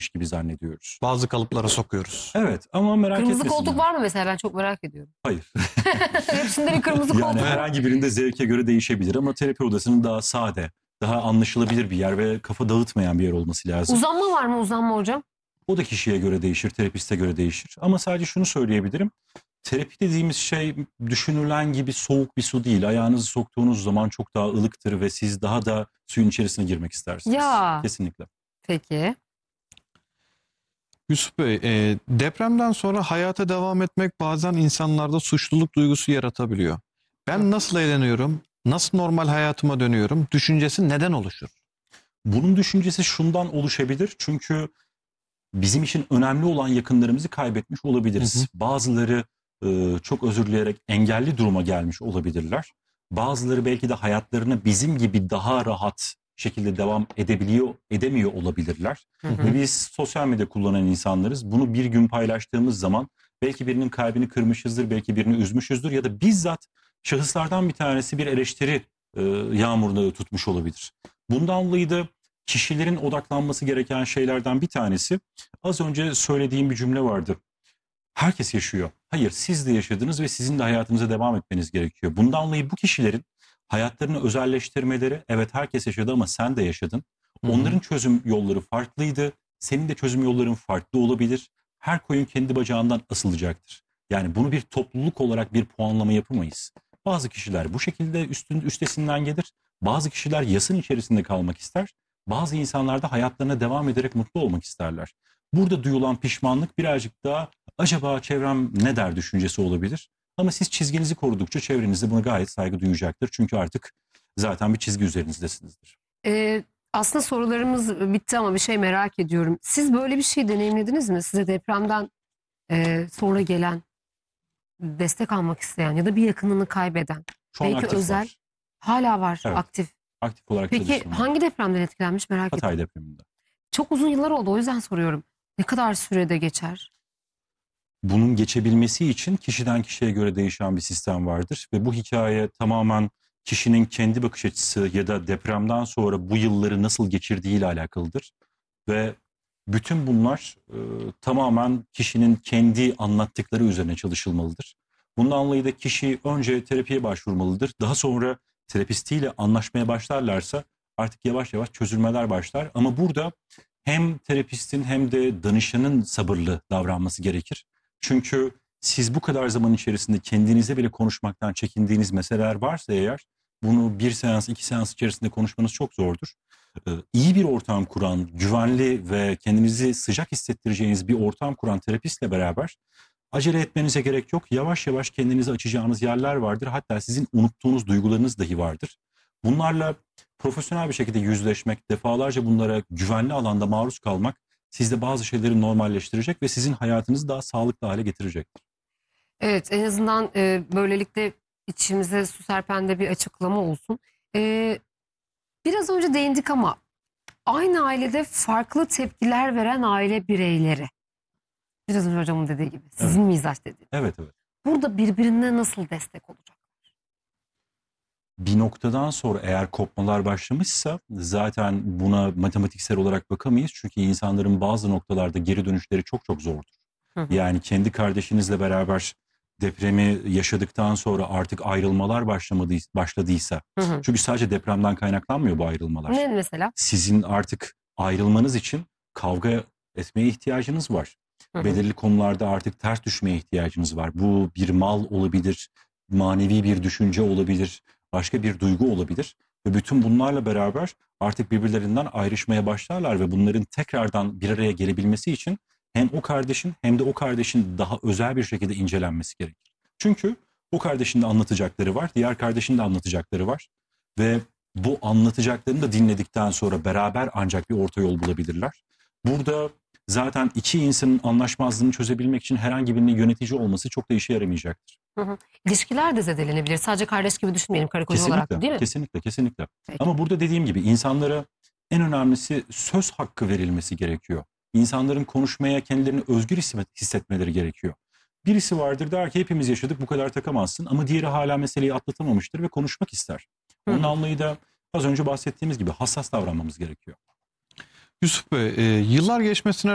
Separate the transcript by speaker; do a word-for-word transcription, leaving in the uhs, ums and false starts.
Speaker 1: gibi zannediyoruz.
Speaker 2: Bazı kalıplara sokuyoruz.
Speaker 1: Evet ama merak
Speaker 3: Kırmızı
Speaker 1: etmesinler.
Speaker 3: koltuk var mı mesela? Ben çok merak ediyorum.
Speaker 1: Hayır.
Speaker 3: Hepsinde bir kırmızı koltuk
Speaker 1: Yani
Speaker 3: var.
Speaker 1: herhangi birinde zevke göre değişebilir ama terapi odasının daha sade, daha anlaşılabilir bir yer ve kafa dağıtmayan bir yer olması lazım.
Speaker 3: Uzanma var mı uzanma hocam?
Speaker 1: O da kişiye göre değişir, terapiste göre değişir. Ama sadece şunu söyleyebilirim. Terapi dediğimiz şey düşünülen gibi soğuk bir su değil. Ayağınızı soktuğunuz zaman çok daha ılıktır ve siz daha da suyun içerisine girmek istersiniz.
Speaker 3: Ya.
Speaker 1: Kesinlikle.
Speaker 3: Peki.
Speaker 2: Yusuf Bey, e, depremden sonra hayata devam etmek bazen insanlarda suçluluk duygusu yaratabiliyor. Ben nasıl eğleniyorum, nasıl normal hayatıma dönüyorum, düşüncesi neden oluşur?
Speaker 1: Bunun düşüncesi şundan oluşabilir. Çünkü bizim için önemli olan yakınlarımızı kaybetmiş olabiliriz.
Speaker 2: Hı hı.
Speaker 1: Bazıları e, çok özür dileyerek engelli duruma gelmiş olabilirler. Bazıları belki de hayatlarına bizim gibi daha rahat şekilde devam edebiliyor, edemiyor olabilirler.
Speaker 3: Hı hı.
Speaker 1: Ve biz sosyal medya kullanan insanlarız. Bunu bir gün paylaştığımız zaman belki birinin kalbini kırmışızdır, belki birini üzmüşüzdür ya da bizzat şahıslardan bir tanesi bir eleştiri e, yağmurunu tutmuş olabilir. Bundan dolayı da kişilerin odaklanması gereken şeylerden bir tanesi, az önce söylediğim bir cümle vardı. Herkes yaşıyor. Hayır, siz de yaşadınız ve sizin de hayatınıza devam etmeniz gerekiyor. Bundan dolayı bu kişilerin hayatlarını özelleştirmeleri, evet herkes yaşadı ama sen de yaşadın. Onların çözüm yolları farklıydı. Senin de çözüm yolların farklı olabilir. Her koyun kendi bacağından asılacaktır. Yani bunu bir topluluk olarak bir puanlama yapamayız. Bazı kişiler bu şekilde üstün, üstesinden gelir. Bazı kişiler yasın içerisinde kalmak ister. Bazı insanlar da hayatlarına devam ederek mutlu olmak isterler. Burada duyulan pişmanlık birazcık daha acaba çevrem ne der düşüncesi olabilir. Ama siz çizginizi korudukça çevrenizde buna gayet saygı duyacaktır. Çünkü artık zaten bir çizgi üzerinizdesinizdir.
Speaker 3: Ee, aslında sorularımız bitti ama bir şey merak ediyorum. Siz böyle bir şey deneyimlediniz mi? Size depremden e, sonra gelen, destek almak isteyen ya da bir yakınını kaybeden.
Speaker 1: Şu an
Speaker 3: Belki
Speaker 1: aktif
Speaker 3: özel.
Speaker 1: var.
Speaker 3: Hala var
Speaker 1: Evet.
Speaker 3: aktif.
Speaker 1: Aktif olarak
Speaker 3: Peki
Speaker 1: çalışıyorum.
Speaker 3: hangi depremden etkilenmiş merak ettim.
Speaker 1: Hatay depreminde.
Speaker 3: Çok uzun yıllar oldu o yüzden soruyorum. Ne kadar sürede geçer?
Speaker 1: Bunun geçebilmesi için kişiden kişiye göre değişen bir sistem vardır. Ve bu hikaye tamamen kişinin kendi bakış açısı ya da depremden sonra bu yılları nasıl geçirdiğiyle alakalıdır. Ve bütün bunlar e, tamamen kişinin kendi anlattıkları üzerine çalışılmalıdır. Bundan dolayı da kişi önce terapiye başvurmalıdır. Daha sonra terapistiyle anlaşmaya başlarlarsa artık yavaş yavaş çözülmeler başlar. Ama burada hem terapistin hem de danışanın sabırlı davranması gerekir. Çünkü siz bu kadar zaman içerisinde kendinize bile konuşmaktan çekindiğiniz meseleler varsa eğer, bunu bir seans, iki seans içerisinde konuşmanız çok zordur. Ee, iyi bir ortam kuran, güvenli ve kendinizi sıcak hissettireceğiniz bir ortam kuran terapistle beraber acele etmenize gerek yok. Yavaş yavaş kendinizi açacağınız yerler vardır. Hatta sizin unuttuğunuz duygularınız dahi vardır. Bunlarla profesyonel bir şekilde yüzleşmek, defalarca bunlara güvenli alanda maruz kalmak sizde bazı şeyleri normalleştirecek ve sizin hayatınızı daha sağlıklı hale getirecektir.
Speaker 3: Evet, en azından e, böylelikle içimize su serpen de bir açıklama olsun. E, biraz önce değindik ama aynı ailede farklı tepkiler veren aile bireyleri. Biraz önce hocamın dediği gibi. Sizin
Speaker 1: Evet.
Speaker 3: mizaç dediği.
Speaker 1: Evet, evet.
Speaker 3: Burada birbirine nasıl destek olacak?
Speaker 1: Bir noktadan sonra eğer kopmalar başlamışsa zaten buna matematiksel olarak bakamayız. Çünkü insanların bazı noktalarda geri dönüşleri çok çok zordur.
Speaker 3: Hı hı.
Speaker 1: Yani kendi kardeşinizle beraber depremi yaşadıktan sonra artık ayrılmalar başlamadıysa, başladıysa.
Speaker 3: Hı hı.
Speaker 1: Çünkü sadece depremden kaynaklanmıyor bu ayrılmalar.
Speaker 3: Ne mesela?
Speaker 1: Sizin artık ayrılmanız için kavga etmeye ihtiyacınız var.
Speaker 3: Hı hı.
Speaker 1: Belirli konularda artık ters düşmeye ihtiyacınız var. Bu bir mal olabilir, manevi bir düşünce olabilir, başka bir duygu olabilir. Ve bütün bunlarla beraber artık birbirlerinden ayrışmaya başlarlar ve bunların tekrardan bir araya gelebilmesi için hem o kardeşin hem de o kardeşin daha özel bir şekilde incelenmesi gerekir. Çünkü o kardeşin de anlatacakları var, diğer kardeşin de anlatacakları var. Ve bu anlatacaklarını da dinledikten sonra beraber ancak bir orta yol bulabilirler. Burada zaten iki insanın anlaşmazlığını çözebilmek için herhangi birinin yönetici olması çok da işe yaramayacaktır.
Speaker 3: Hı hı. İlişkiler de zedelenebilir. Sadece kardeş gibi düşünmeyelim karı koca olarak
Speaker 1: Kesinlikle,
Speaker 3: değil mi?
Speaker 1: kesinlikle, kesinlikle.
Speaker 3: Peki.
Speaker 1: Ama burada dediğim gibi insanlara en önemlisi söz hakkı verilmesi gerekiyor. İnsanların konuşmaya kendilerini özgür hissetmeleri gerekiyor. Birisi vardır der ki hepimiz yaşadık bu kadar takamazsın ama diğeri hala meseleyi atlatamamıştır ve konuşmak ister.
Speaker 3: Hı hı.
Speaker 1: Onun anlayı da az önce bahsettiğimiz gibi hassas davranmamız gerekiyor.
Speaker 2: Yusuf Bey, e, yıllar geçmesine